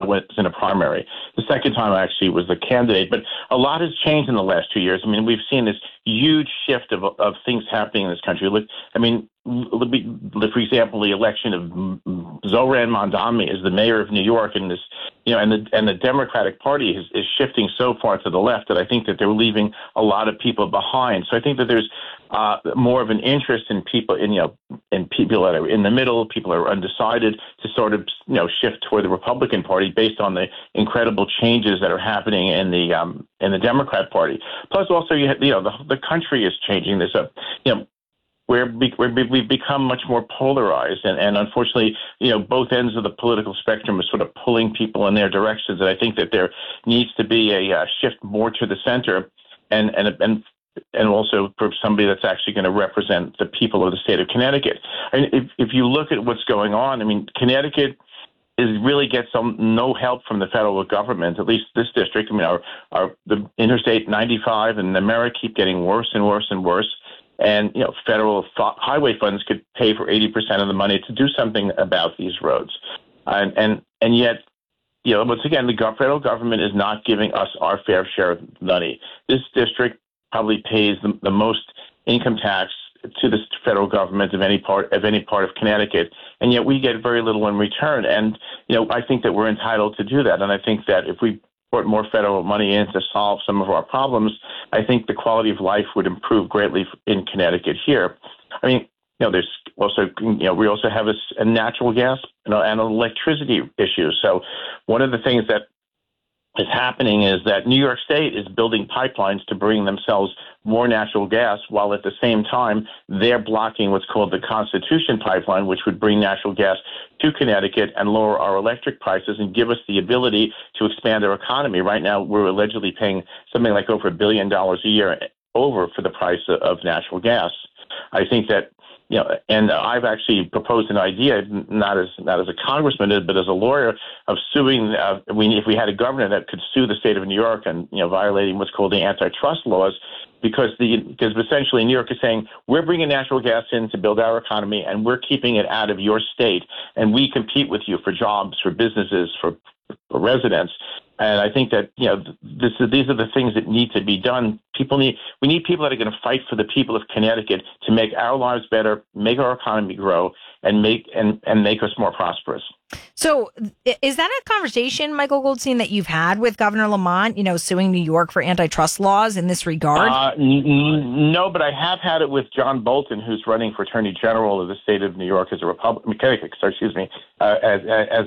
was in a primary. The second time I actually was the candidate. But a lot has changed in the last 2 years. I mean, we've seen this huge shift of things happening in this country. Look, I mean, for example, the election of Zoran Mondami as the mayor of New York, and this, and the Democratic Party is shifting so far to the left that I think that they're leaving a lot of people behind. So I think that there's more of an interest in people, in people that are in the middle, people that are undecided, to sort of shift toward the Republican Party based on the incredible changes that are happening in the Democrat Party. Plus, also the country is changing. There's we've become much more polarized, and unfortunately, both ends of the political spectrum are sort of pulling people in their directions. And I think that there needs to be a shift more to the center, and also for somebody that's actually going to represent the people of the state of Connecticut. And if you look at what's going on, I mean, Connecticut really gets no help from the federal government, at least this district. I mean, the Interstate 95 and the Merritt keep getting worse and worse and worse. And, federal highway funds could pay for 80% of the money to do something about these roads. And yet, once again, the federal government is not giving us our fair share of money. This district probably pays the most income tax to the federal government of any part of Connecticut, and yet we get very little in return. And, I think that we're entitled to do that. And I think that if we put more federal money in to solve some of our problems, I think the quality of life would improve greatly in Connecticut here. I mean, there's also, we also have a natural gas and an electricity issue. So one of the things that is happening is that New York State is building pipelines to bring themselves more natural gas, while at the same time they're blocking what's called the Constitution Pipeline, which would bring natural gas to Connecticut and lower our electric prices and give us the ability to expand our economy. Right now, we're allegedly paying something like over $1 billion a year over for the price of natural gas. I think that, and I've actually proposed an idea, not as a congressman, but as a lawyer, of suing. If we had a governor that could sue the state of New York and violating what's called the antitrust laws, because essentially New York is saying, we're bringing natural gas in to build our economy, and we're keeping it out of your state, and we compete with you for jobs, for businesses, for residents. And I think that, these are the things that need to be done. We need people that are going to fight for the people of Connecticut to make our lives better, make our economy grow, and make us more prosperous. So is that a conversation, Michael Goldstein, that you've had with Governor Lamont, suing New York for antitrust laws in this regard? No, but I have had it with John Bolton, who's running for Attorney General of the state of New York as a Connecticut, as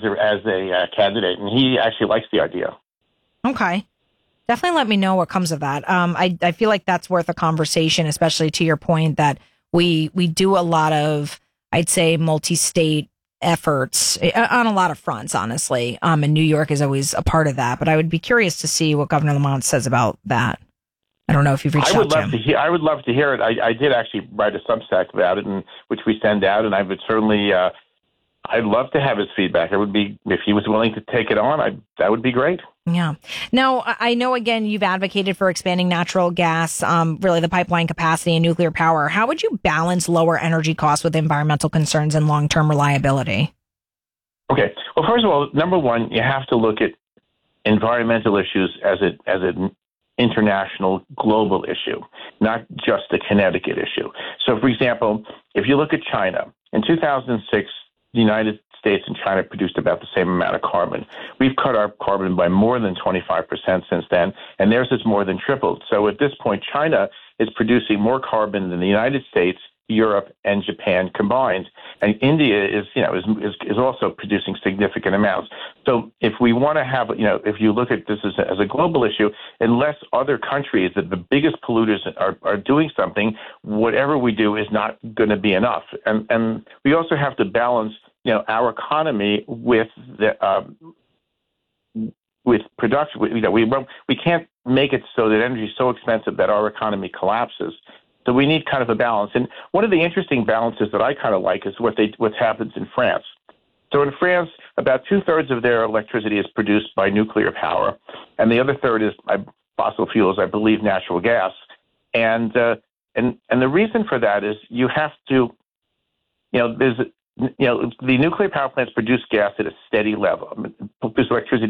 a candidate, and he actually likes the idea. Okay. Definitely let me know what comes of that. I feel like that's worth a conversation, especially to your point that we do a lot of, I'd say, multi-state efforts on a lot of fronts, honestly. And New York is always a part of that. But I would be curious to see what Governor Lamont says about that. I don't know if you've reached out to him. I would love to hear it. I did actually write a Substack about it, which we send out, and I would certainly I'd love to have his feedback. It would be, if he was willing to take it on, that would be great. Yeah. Now, I know, again, you've advocated for expanding natural gas, really the pipeline capacity and nuclear power. How would you balance lower energy costs with environmental concerns and long-term reliability? Okay. Well, first of all, number one, you have to look at environmental issues as an international, global issue, not just a Connecticut issue. So, for example, if you look at China, in 2006, the United States and China produced about the same amount of carbon. We've cut our carbon by more than 25% since then, and theirs has more than tripled. So at this point, China is producing more carbon than the United States, Europe, and Japan combined. And India is also producing significant amounts. So if we want to have, if you look at this as a global issue, unless other countries that the biggest polluters are doing something, whatever we do is not going to be enough. And we also have to balance, our economy with production. We can't make it so that energy is so expensive that our economy collapses. So we need kind of a balance. And one of the interesting balances that I kind of like is what happens in France. So in France, about 2/3 of their electricity is produced by nuclear power, and the other third is by fossil fuels, I believe natural gas. And the reason for that is you have to, the nuclear power plants produce gas at a steady level, produce electricity